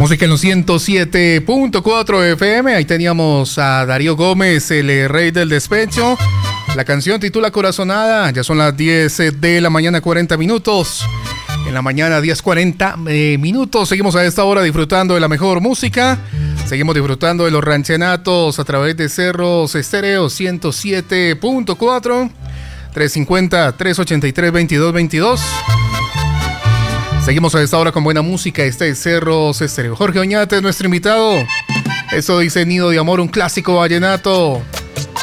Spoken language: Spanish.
Música en los 107.4 FM. Ahí teníamos a Darío Gómez, el rey del despecho. La canción titula Corazonada. Ya son las 10 de la mañana, 40 minutos. En la mañana, 10:40 minutos. Seguimos a esta hora disfrutando de la mejor música. Seguimos disfrutando de los ranchenatos a través de Cerros Estéreo 107.4. 350-383-2222. Seguimos a esta hora con buena música. Este es Cerros Estéreo. Jorge Oñate es nuestro invitado. Eso dice Nido de Amor, un clásico vallenato.